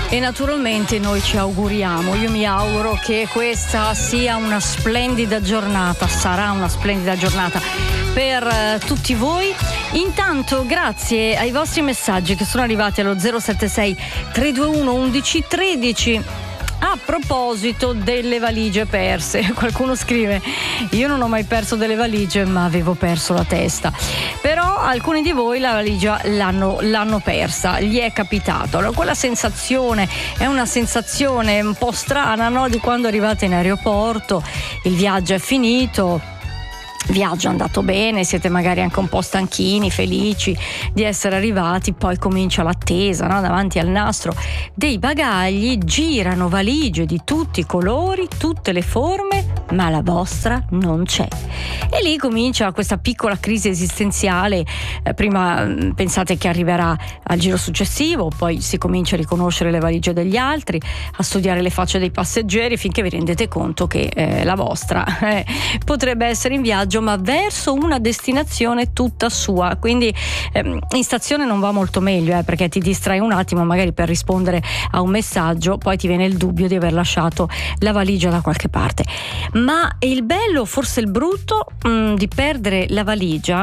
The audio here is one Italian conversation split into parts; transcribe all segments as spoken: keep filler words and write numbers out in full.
E naturalmente noi ci auguriamo, io mi auguro che questa sia una splendida giornata, sarà una splendida giornata per uh, tutti voi. Intanto grazie ai vostri messaggi che sono arrivati allo zero sette sei tre due uno undici tredici. A proposito delle valigie perse, qualcuno scrive: io non ho mai perso delle valigie, ma avevo perso la testa. Però alcuni di voi la valigia l'hanno, l'hanno persa, gli è capitato. Allora quella sensazione è una sensazione un po' strana, no? Di quando arrivate in aeroporto, il viaggio è finito, viaggio è andato bene, siete magari anche un po' stanchini, felici di essere arrivati, poi comincia l'attesa, no? Davanti al nastro dei bagagli girano valigie di tutti i colori, tutte le forme, ma la vostra non c'è. E lì comincia questa piccola crisi esistenziale. Eh, prima mh, pensate che arriverà al giro successivo, poi si comincia a riconoscere le valigie degli altri, a studiare le facce dei passeggeri, finché vi rendete conto che eh, la vostra eh, potrebbe essere in viaggio, ma verso una destinazione tutta sua. Quindi ehm, in stazione non va molto meglio, eh, perché ti distrai un attimo magari per rispondere a un messaggio, poi ti viene il dubbio di aver lasciato la valigia da qualche parte. Ma il bello, forse il brutto, mh, di perdere la valigia,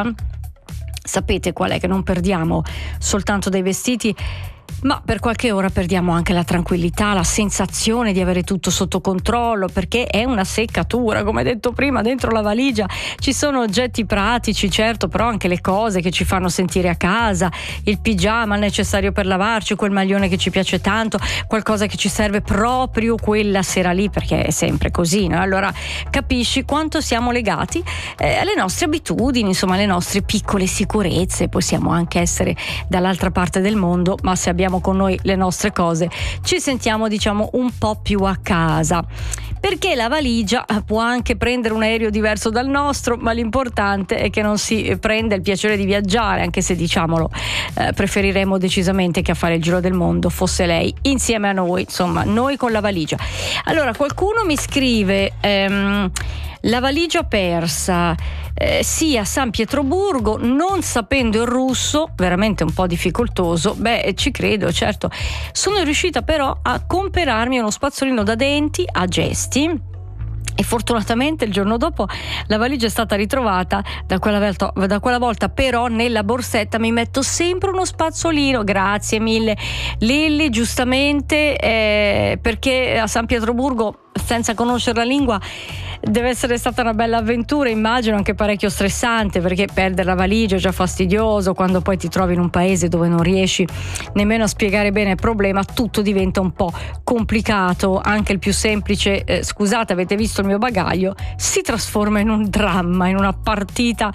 sapete qual è? Che non perdiamo soltanto dei vestiti, ma per qualche ora perdiamo anche la tranquillità, la sensazione di avere tutto sotto controllo, perché è una seccatura, come detto prima. Dentro la valigia ci sono oggetti pratici, certo, però anche le cose che ci fanno sentire a casa, il pigiama necessario per lavarci, quel maglione che ci piace tanto, qualcosa che ci serve proprio quella sera lì, perché è sempre così, no? Allora capisci quanto siamo legati eh, alle nostre abitudini, insomma alle nostre piccole sicurezze. Possiamo anche essere dall'altra parte del mondo, ma se abbiamo con noi le nostre cose ci sentiamo, diciamo, un po' più a casa, perché la valigia può anche prendere un aereo diverso dal nostro, ma l'importante è che non si prenda il piacere di viaggiare, anche se, diciamolo, eh, preferiremo decisamente che a fare il giro del mondo fosse lei insieme a noi, insomma noi con la valigia. Allora qualcuno mi scrive ehm, la valigia persa, eh, sì, a San Pietroburgo, non sapendo il russo, veramente un po' difficoltoso. Beh, ci credo, certo. Sono riuscita però a comperarmi uno spazzolino da denti a gesti, e fortunatamente il giorno dopo la valigia è stata ritrovata. Da quella volta, da quella volta però nella borsetta mi metto sempre uno spazzolino. Grazie mille Lilli, giustamente, eh, perché a San Pietroburgo, senza conoscere la lingua, deve essere stata una bella avventura, immagino anche parecchio stressante, perché perdere la valigia è già fastidioso, quando poi ti trovi in un paese dove non riesci nemmeno a spiegare bene il problema, tutto diventa un po' complicato. Anche il più semplice eh, scusate, avete visto il mio bagaglio, si trasforma in un dramma, in una partita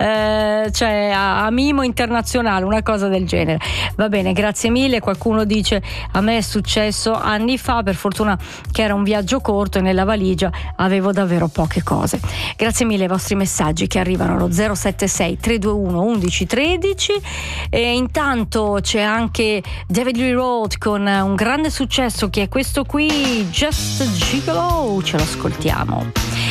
eh, cioè a, a mimo internazionale, una cosa del genere. Va bene, grazie mille. Qualcuno dice: a me è successo anni fa, per fortuna che era un viaggio corto e nella valigia avevo davvero poche cose. Grazie mille ai vostri messaggi che arrivano allo zero sette sei tre due uno undici tredici. E intanto c'è anche David Lee Roth con un grande successo, che è questo qui, Just a Gigolo. Ce lo ascoltiamo.